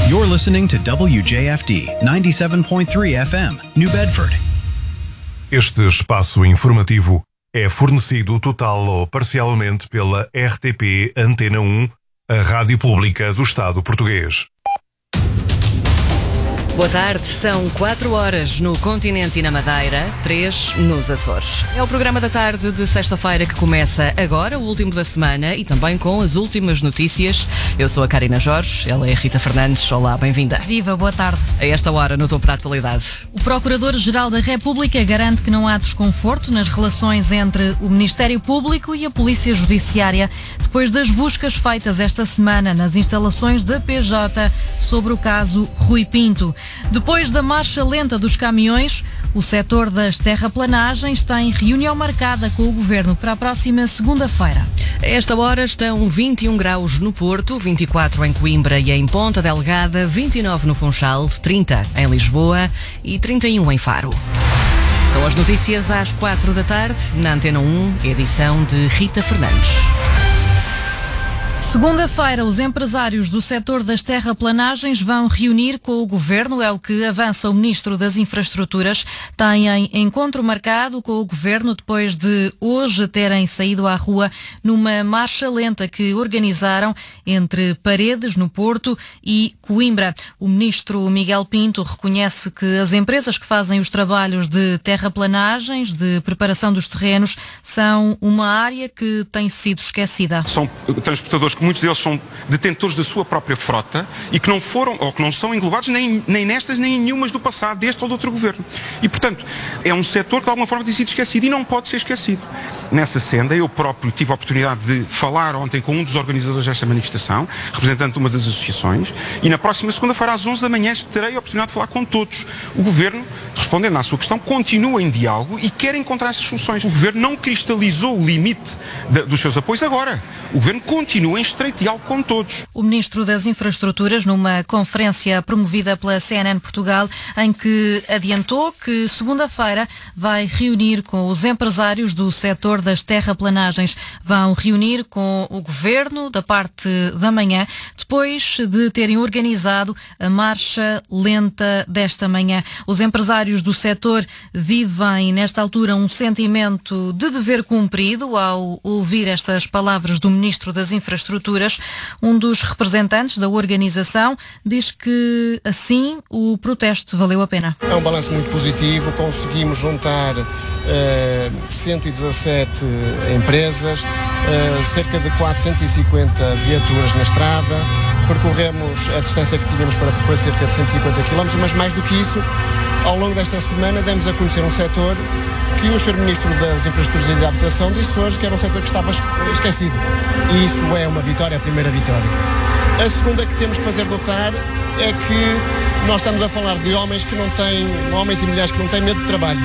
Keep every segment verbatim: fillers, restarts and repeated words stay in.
You're listening to W J F D ninety-seven point three F M, New Bedford. Este espaço informativo é fornecido total ou parcialmente pela R T P Antena um, a rádio pública do Estado português. Boa tarde, são quatro horas no continente e na Madeira, três nos Açores. É o programa da tarde de sexta-feira que começa agora, o último da semana, e também com as últimas notícias. Eu sou a Karina Jorge, ela é a Rita Fernandes. Olá, bem-vinda. Viva, boa tarde. A esta hora, no topo da atualidade. O Procurador-Geral da República garante que não há desconforto nas relações entre o Ministério Público e a Polícia Judiciária, depois das buscas feitas esta semana nas instalações da P J sobre o caso Rui Pinto. Depois da marcha lenta dos caminhões, o setor das terraplanagens tem reunião marcada com o Governo para a próxima segunda-feira. A esta hora estão vinte e um graus no Porto, vinte e quatro em Coimbra e em Ponta Delgada, vinte e nove no Funchal, trinta em Lisboa e trinta e um em Faro. São as notícias às quatro da tarde, na Antena um, edição de Rita Fernandes. Segunda-feira, os empresários do setor das terraplanagens vão reunir com o Governo, é o que avança o Ministro das Infraestruturas. Têm encontro marcado com o Governo depois de hoje terem saído à rua numa marcha lenta que organizaram entre Paredes, no Porto, e Coimbra. O Ministro Miguel Pinto reconhece que as empresas que fazem os trabalhos de terraplanagens, de preparação dos terrenos, são uma área que tem sido esquecida. São transportadores que muitos deles são detentores da sua própria frota e que não foram ou que não são englobados nem, nem nestas nem em nenhumas do passado, deste ou do outro governo. E, portanto, é um setor que de alguma forma tem sido esquecido e não pode ser esquecido. Nessa senda, eu próprio tive a oportunidade de falar ontem com um dos organizadores desta manifestação, representante de uma das associações, e na próxima segunda-feira às onze da manhã terei a oportunidade de falar com todos. O Governo, respondendo à sua questão, continua em diálogo e quer encontrar essas soluções. O Governo não cristalizou o limite de, dos seus apoios agora. O Governo continua em estreito diálogo com todos. O Ministro das Infraestruturas, numa conferência promovida pela C N N Portugal, em que adiantou que segunda-feira vai reunir com os empresários do setor das terraplanagens. Vão reunir com o Governo da parte da manhã, depois de terem organizado a marcha lenta desta manhã. Os empresários do setor vivem, nesta altura, um sentimento de dever cumprido ao ouvir estas palavras do Ministro das Infraestruturas. Um dos representantes da organização diz que, assim, o protesto valeu a pena. É um balanço muito positivo, conseguimos juntar uh, cento e dezassete empresas, uh, cerca de quatrocentas e cinquenta viaturas na estrada, percorremos a distância que tínhamos para percorrer, cerca de cento e cinquenta quilómetros, mas mais do que isso, ao longo desta semana demos a conhecer um setor que o senhor Ministro das Infraestruturas e da Habitação disse hoje que era um setor que estava esquecido. E isso é uma vitória, a primeira vitória. A segunda que temos que fazer notar é que nós estamos a falar de homens que não têm, homens e mulheres que não têm medo de trabalho.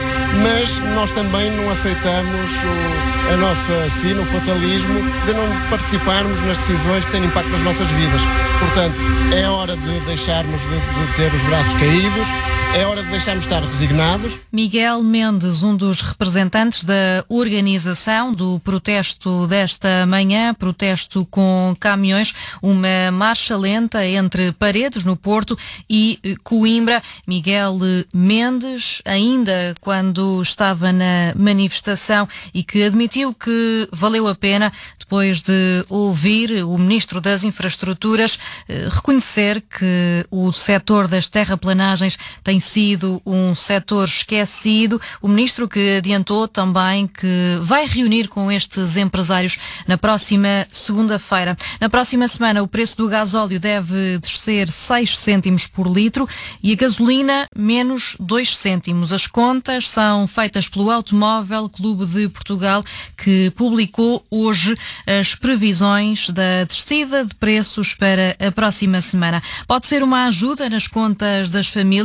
Mas nós também não aceitamos o, a nossa sina, o fatalismo, de não participarmos nas decisões que têm impacto nas nossas vidas. Portanto, é hora de deixarmos de, de ter os braços caídos, é hora de deixarmos de estar resignados. Miguel Mendes, um dos representantes da organização do protesto desta manhã, protesto com caminhões, uma marcha lenta entre Paredes, no Porto, e Coimbra. Miguel Mendes, ainda quando estava na manifestação, e que admitiu que valeu a pena, depois de ouvir o Ministro das Infraestruturas eh, reconhecer que o setor das terraplanagens tem sido um setor esquecido. O Ministro que adiantou também que vai reunir com estes empresários na próxima segunda-feira. Na próxima semana o preço do gasóleo deve descer seis cêntimos por litro e a gasolina menos dois cêntimos. As contas são feitas pelo Automóvel Clube de Portugal, que publicou hoje as previsões da descida de preços para a próxima semana. Pode ser uma ajuda nas contas das famílias. O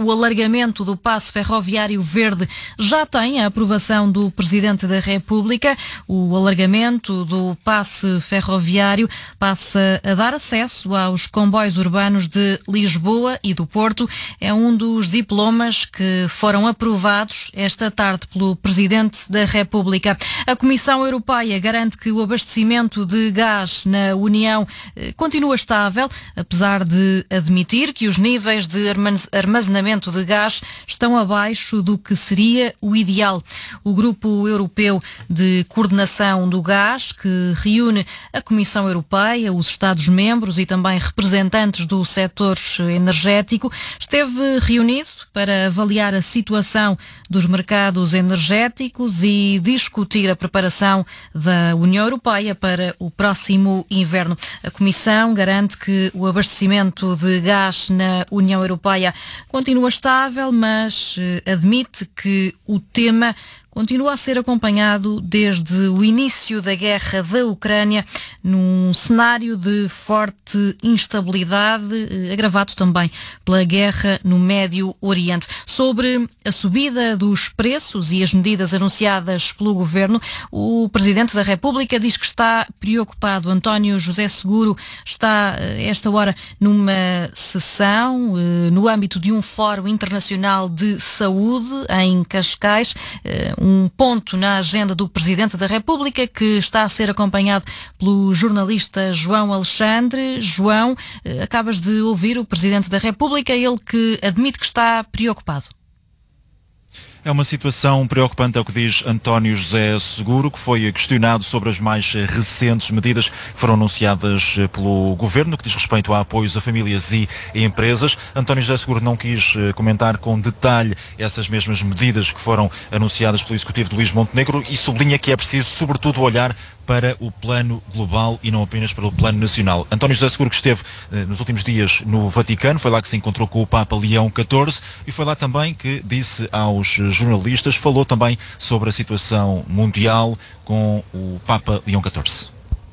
o alargamento do passe ferroviário verde já tem a aprovação do Presidente da República. O alargamento do passe ferroviário passa a dar acesso aos comboios urbanos de Lisboa e do Porto. É um dos diplomas que foram aprovados esta tarde pelo Presidente da República. A Comissão Europeia garante que o abastecimento de gás na União eh, continua estável, apesar de admitir que os níveis de armazenamento de gás estão abaixo do que seria o ideal. O Grupo Europeu de Coordenação do Gás, que reúne a Comissão Europeia, os Estados-membros e também representantes do setor energético, esteve reunido para avaliar a situação dos mercados energéticos e discutir a preparação da União Europeia para o próximo inverno. A Comissão garante que o abastecimento de gás na União Europeia continua estável, mas eh, admite que o tema continua a ser acompanhado desde o início da guerra da Ucrânia num cenário de forte instabilidade, agravado também pela guerra no Médio Oriente. Sobre a subida dos preços e as medidas anunciadas pelo Governo, o Presidente da República diz que está preocupado. António José Seguro está, a esta hora, numa sessão no âmbito de um Fórum Internacional de Saúde em Cascais, um ponto na agenda do Presidente da República que está a ser acompanhado pelo jornalista João Alexandre. João, acabas de ouvir o Presidente da República, ele que admite que está preocupado. É uma situação preocupante, é o que diz António José Seguro, que foi questionado sobre as mais recentes medidas que foram anunciadas pelo Governo, que diz respeito a apoios a famílias e empresas. António José Seguro não quis comentar com detalhe essas mesmas medidas que foram anunciadas pelo Executivo de Luís Montenegro e sublinha que é preciso, sobretudo, olhar para o plano global e não apenas para o plano nacional. António José Seguro, que esteve eh, nos últimos dias no Vaticano, foi lá que se encontrou com o Papa Leão catorze e foi lá também que disse aos jornalistas, falou também sobre a situação mundial com o Papa Leão catorze.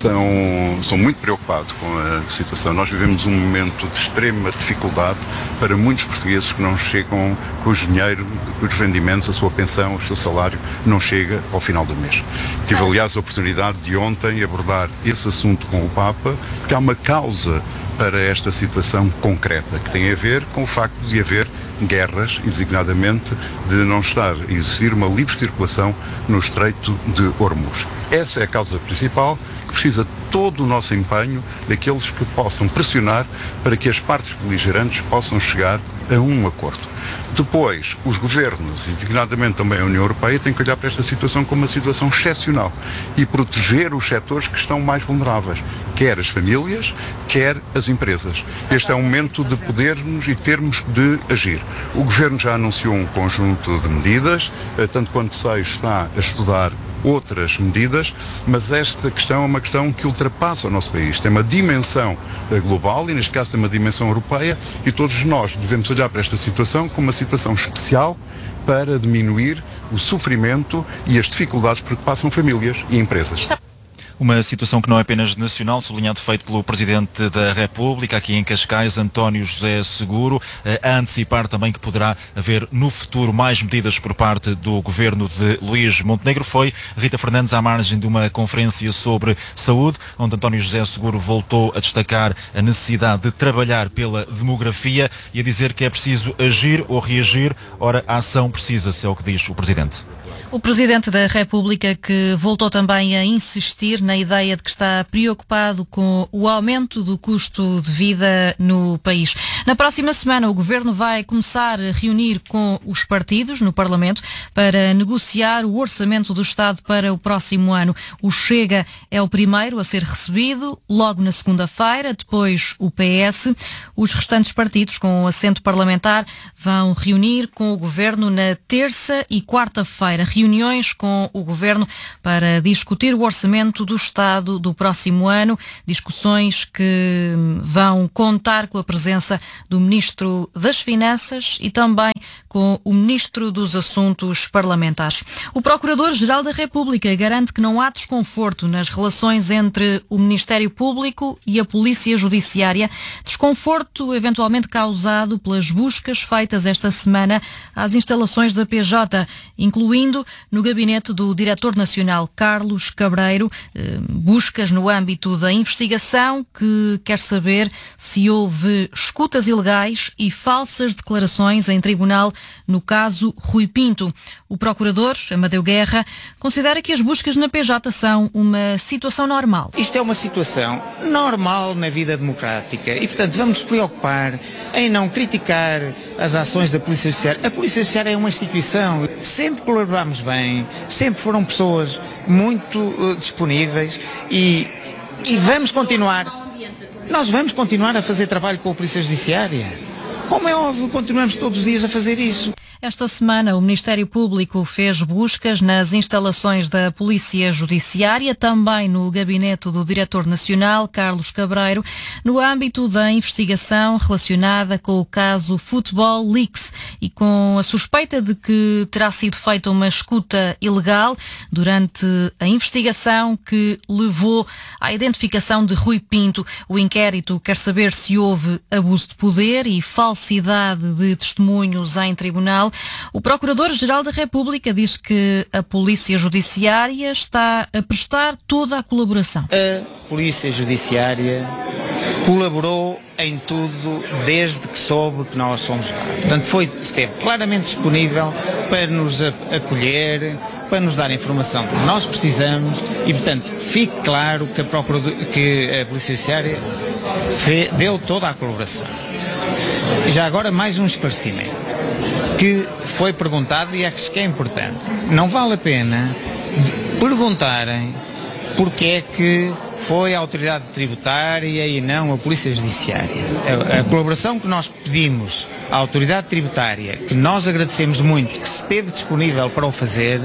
São, sou muito preocupado com a situação. Nós vivemos um momento de extrema dificuldade para muitos portugueses que não chegam com o dinheiro, com os rendimentos, a sua pensão, o seu salário, não chega ao final do mês. Tive, aliás, a oportunidade de ontem abordar esse assunto com o Papa, porque há uma causa para esta situação concreta, que tem a ver com o facto de haver guerras e, designadamente, de não estar a existir uma livre circulação no Estreito de Hormuz. Essa é a causa principal, que precisa todo o nosso empenho daqueles que possam pressionar para que as partes beligerantes possam chegar a um acordo. Depois, os governos, e designadamente também a União Europeia, têm que olhar para esta situação como uma situação excepcional e proteger os setores que estão mais vulneráveis, quer as famílias, quer as empresas. Este é um momento de podermos e termos de agir. O Governo já anunciou um conjunto de medidas, tanto quanto sei está a estudar outras medidas, mas esta questão é uma questão que ultrapassa o nosso país. Tem uma dimensão global e, neste caso, tem uma dimensão europeia e todos nós devemos olhar para esta situação como uma situação especial para diminuir o sofrimento e as dificuldades por que passam famílias e empresas. Uma situação que não é apenas nacional, sublinhado feito pelo Presidente da República, aqui em Cascais, António José Seguro, a antecipar também que poderá haver no futuro mais medidas por parte do Governo de Luís Montenegro. Foi Rita Fernandes à margem de uma conferência sobre saúde, onde António José Seguro voltou a destacar a necessidade de trabalhar pela demografia e a dizer que é preciso agir ou reagir. Ora, a ação precisa-se, é o que diz o Presidente. O Presidente da República, que voltou também a insistir na ideia de que está preocupado com o aumento do custo de vida no país. Na próxima semana, o Governo vai começar a reunir com os partidos no Parlamento para negociar o orçamento do Estado para o próximo ano. O Chega é o primeiro a ser recebido, logo na segunda-feira, depois o P S. Os restantes partidos com assento parlamentar vão reunir com o Governo na terça e quarta-feira. reuniões com o Governo para discutir o orçamento do Estado do próximo ano, discussões que vão contar com a presença do Ministro das Finanças e também com o Ministro dos Assuntos Parlamentares. O Procurador-Geral da República garante que não há desconforto nas relações entre o Ministério Público e a Polícia Judiciária, desconforto eventualmente causado pelas buscas feitas esta semana às instalações da P J, incluindo no gabinete do Diretor Nacional Carlos Cabreiro, buscas no âmbito da investigação que quer saber se houve escutas ilegais e falsas declarações em tribunal no caso Rui Pinto. O Procurador, Amadeu Guerra, considera que as buscas na P J são uma situação normal. Isto é uma situação normal na vida democrática e, portanto, vamos nos preocupar em não criticar as ações da Polícia Judiciária. A Polícia Judiciária é uma instituição, sempre colaboramos bem, sempre foram pessoas muito uh, disponíveis e, e vamos continuar. Nós vamos continuar a fazer trabalho com a Polícia Judiciária. Como é óbvio, continuamos todos os dias a fazer isso. Esta semana, o Ministério Público fez buscas nas instalações da Polícia Judiciária, também no gabinete do Diretor Nacional, Carlos Cabreiro, no âmbito da investigação relacionada com o caso Football Leaks e com a suspeita de que terá sido feita uma escuta ilegal durante a investigação que levou à identificação de Rui Pinto. O inquérito quer saber se houve abuso de poder e falsidade de testemunhos em tribunal. O Procurador-Geral da República diz que a Polícia Judiciária está a prestar toda a colaboração. A Polícia Judiciária colaborou em tudo desde que soube que nós somos lá. Portanto, foi, esteve claramente disponível para nos acolher, para nos dar a informação que nós precisamos e, portanto, fique claro que a, Procurador, que a Polícia Judiciária fe, deu toda a colaboração. Já agora mais um esclarecimento que foi perguntado e acho que é importante. Não vale a pena perguntarem porque é que foi a autoridade tributária e não a Polícia Judiciária. A, a colaboração que nós pedimos à autoridade tributária, que nós agradecemos muito, que esteve disponível para o fazer,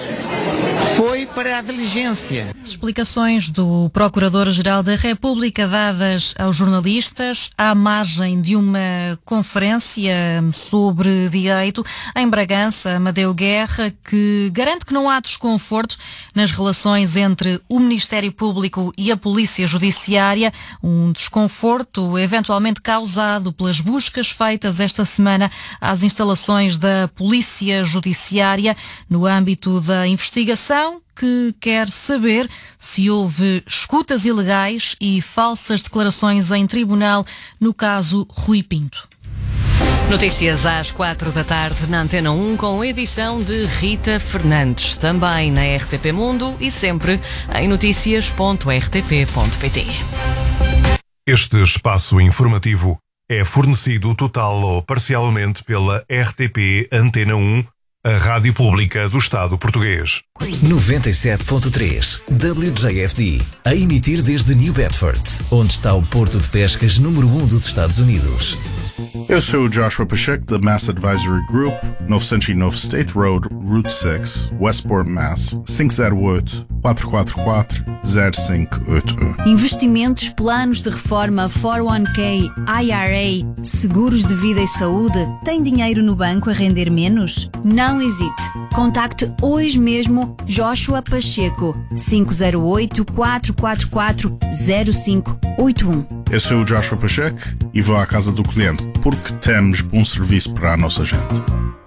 foi para a diligência. Explicações do Procurador-Geral da República dadas aos jornalistas à margem de uma conferência sobre direito em Bragança. Amadeu Guerra, que garante que não há desconforto nas relações entre o Ministério Público e a Polícia Judiciária, um desconforto eventualmente causado pelas buscas feitas esta semana às instalações da Polícia Judiciária no âmbito da investigação, que quer saber se houve escutas ilegais e falsas declarações em tribunal no caso Rui Pinto. Notícias às quatro da tarde na Antena um com edição de Rita Fernandes, também na R T P Mundo e sempre em notícias ponto r t p ponto p t. Este espaço informativo é fornecido total ou parcialmente pela R T P Antena um, a Rádio Pública do Estado Português. noventa e sete ponto três W J F D, a emitir desde New Bedford, onde está o porto de pescas número um dos Estados Unidos. Eu sou o Joshua Pacheco da Mass Advisory Group, novecentos e nove State Road, Route seis, Westport, Mass. cinco zero oito, quatro quatro quatro, zero cinco oito um. Investimentos, planos de reforma, quatro um K, I R A, seguros de vida e saúde. Tem dinheiro no banco a render menos? Não hesite. Contacte hoje mesmo Joshua Pacheco, cinco zero oito, quatro quatro quatro, zero cinco oito um. Eu sou o Joshua Pacheco e vou à casa do cliente porque temos bom serviço para a nossa gente.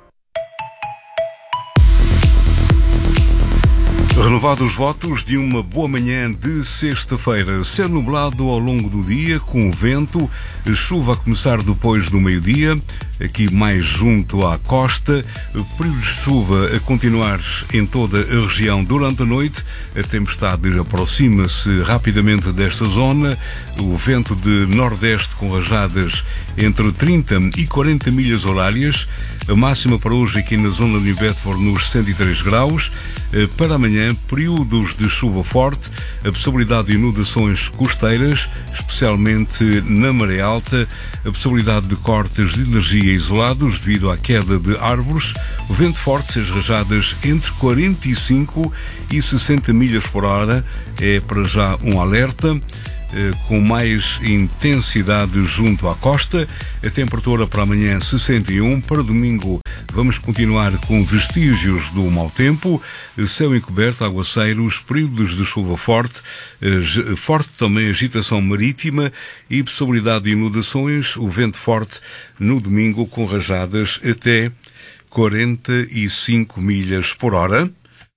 Renovados os votos de uma boa manhã de sexta-feira. Céu nublado ao longo do dia, com vento, chuva a começar depois do meio-dia, aqui mais junto à costa, período de chuva a continuar em toda a região durante a noite, a tempestade aproxima-se rapidamente desta zona, o vento de nordeste com rajadas entre trinta e quarenta milhas horárias, a máxima para hoje aqui na zona de New Bedford nos cento e três graus, para amanhã períodos de chuva forte, a possibilidade de inundações costeiras, especialmente na maré alta, a possibilidade de cortes de energia dia isolados devido à queda de árvores, o vento forte, as rajadas entre quarenta e cinco e sessenta milhas por hora, é para já um alerta, com mais intensidade junto à costa. A temperatura para amanhã sessenta e um, para domingo vamos continuar com vestígios do mau tempo, céu encoberto, aguaceiros, períodos de chuva forte, forte também agitação marítima e possibilidade de inundações, o vento forte no domingo com rajadas até quarenta e cinco milhas por hora.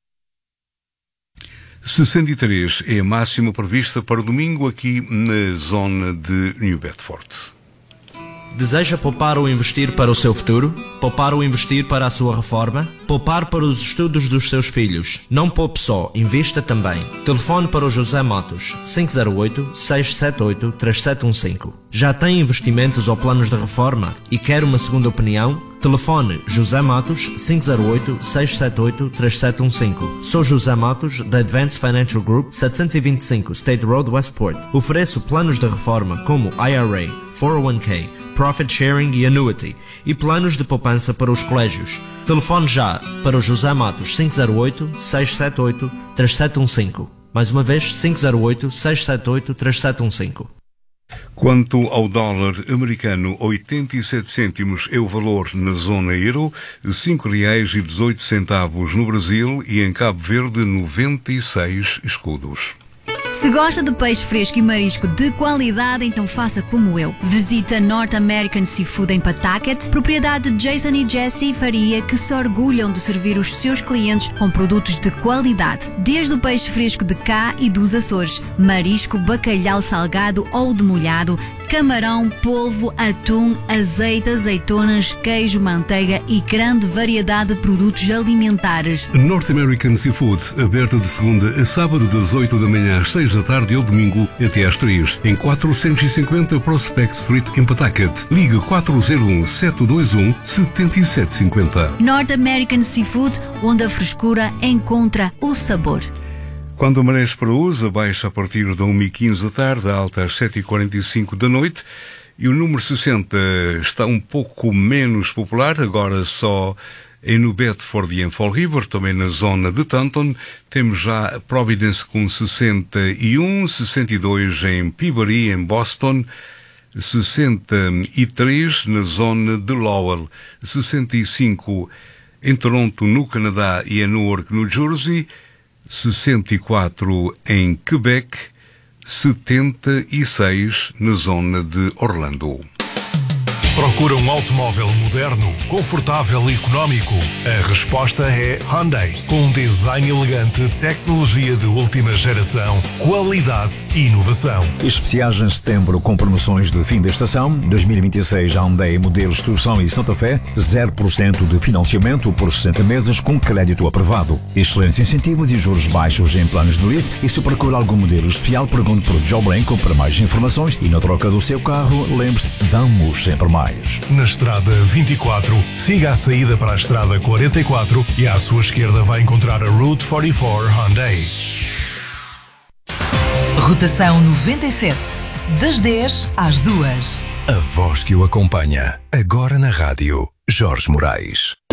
sessenta e três é a máxima prevista para domingo aqui na zona de New Bedford. Deseja poupar ou investir para o seu futuro? Poupar ou investir para a sua reforma? Poupar para os estudos dos seus filhos? Não poupe só, invista também. Telefone para o José Matos, cinco zero oito, seis sete oito, três sete um cinco. Já tem investimentos ou planos de reforma e quer uma segunda opinião? Telefone José Matos, cinco zero oito, seis sete oito, três sete um cinco. Sou José Matos, da Advanced Financial Group, setecentos e vinte e cinco State Road, Westport. Ofereço planos de reforma como I R A, quatro oh um K, Profit Sharing e Annuity e planos de poupança para os colégios. Telefone já para o José Matos, cinco zero oito, seis sete oito, três sete um cinco. Mais uma vez, cinco zero oito, seis sete oito, três sete um cinco. Quanto ao dólar americano, oitenta e sete cêntimos é o valor na zona euro, cinco reais e dezoito centavos no Brasil e em Cabo Verde noventa e seis escudos. Se gosta de peixe fresco e marisco de qualidade, então faça como eu. Visita North American Seafood em Pawtucket, propriedade de Jason e Jessie Faria, que se orgulham de servir os seus clientes com produtos de qualidade. Desde o peixe fresco de cá e dos Açores, marisco, bacalhau salgado ou demolhado, camarão, polvo, atum, azeite, azeitonas, queijo, manteiga e grande variedade de produtos alimentares. North American Seafood, aberta de segunda a sábado das oito da manhã às seis da tarde ou domingo até às três, em quatrocentos e cinquenta Prospect Street em Pawtucket. Liga quatro zero um, sete dois um, sete sete cinco zero. North American Seafood, onde a frescura encontra o sabor. Quando a maré espraosa baixa a partir da uma e quinze da tarde, alta às sete e quarenta e cinco da noite, e o número sessenta está um pouco menos popular, agora só em New Bedford e em Fall River, também na zona de Taunton. Temos já Providence com sessenta e um, sessenta e dois em Peabody, em Boston, sessenta e três na zona de Lowell, sessenta e cinco em Toronto, no Canadá, e em Newark, no Jersey, sessenta e quatro em Quebec, setenta e seis na zona de Orlando. Procura um automóvel moderno, confortável e económico? A resposta é Hyundai. Com um design elegante, tecnologia de última geração, qualidade e inovação. Especiais em setembro com promoções de fim da estação. dois mil e vinte e seis Hyundai modelos Tucson e Santa Fé, zero por cento de financiamento por sessenta meses com crédito aprovado. Excelentes incentivos e juros baixos em planos de lease. E se procura algum modelo especial, pergunte por Joe Blanco para mais informações. E na troca do seu carro, lembre-se, damos sempre mais. Na estrada vinte e quatro, siga a saída para a estrada quarenta e quatro e à sua esquerda vai encontrar a Route quarenta e quatro Hyundai. Rotação noventa e sete, das dez às duas. A voz que o acompanha, agora na rádio, Jorge Moraes.